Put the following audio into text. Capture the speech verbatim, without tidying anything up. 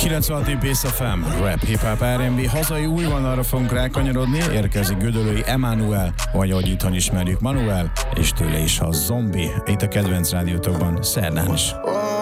kilencvenhat Bass ef em, rap, hip-hop, er and bé, hazai új vonalra fogunk rákanyarodni, érkezik Gödöllői Emmanuel, vagy ahogy itthon ismerjük, Manuel, és tőle is a Zombi, itt a kedvenc rádiótokban, szerdán is.